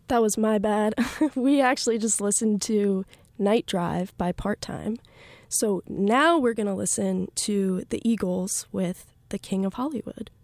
That was my bad. We actually just listened to Night Drive by Part Time. So now we're going to listen to the Eagles with The King of Hollywood.